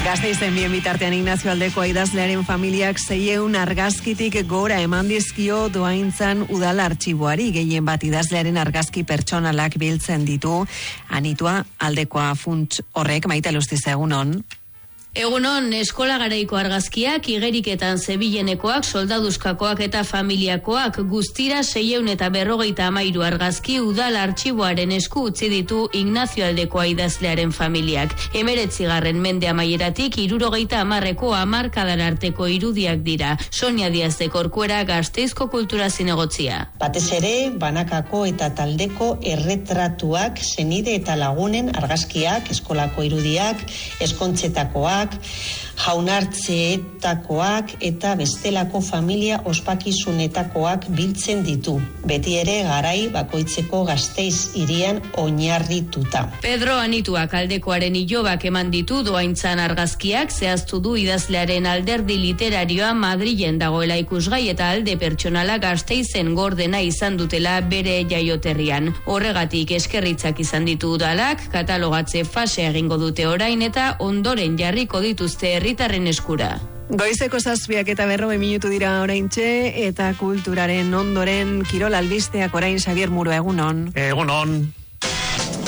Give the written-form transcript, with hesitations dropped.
Gasteizen bien bitartean Ignacio Aldekoa idazlearen familiak 600 argazkitik gora eman dizkio doaintzan udal artxiboari. Gehien bat idazlearen argazki pertsonalak biltzen ditu. Anitua Aldekoa funts horrek, Maite Lustiz, egunon. Egunon, eskola garaiko argazkiak, igeriketan zebilenekoak, soldaduzkakoak eta familiakoak, guztira 653 argazki udal artxiboaren esku utzi ditu Ignacio Aldekoa idazlearen familiak. 19. mende amaieratik 70ko hamarkadan arteko irudiak dira. Sonia Diaz de Corcuera, Gasteizko kultura zinegotzia. Batez ere, banakako eta taldeko erretratuak, senide eta lagunen argazkiak, eskolako irudiak, eskontzetakoak, jaunartzeetakoak eta bestelako familia ospakizunetakoak biltzen ditu. Beti ere garai bakoitzeko Gasteiz hirian oinarrituta. Pedro Anituak Aldekoaren ilobak eman ditu doaintzan argazkiak, zehaztu du idazlearen alderdi literarioa Madrilen dagoela ikusgai eta alde pertsonala Gasteizen gordena izan dutela bere jaioterrian. Horregatik eskerritzak izan ditu udalak, katalogatze fasea egingo dute orain eta ondoren jarriko dituzte herritarren eskura. Goizeko 7:40 minutu dira oraintxe eta kulturaren ondoren kirol albisteak orain Xabier Muro, egunon. Egunon.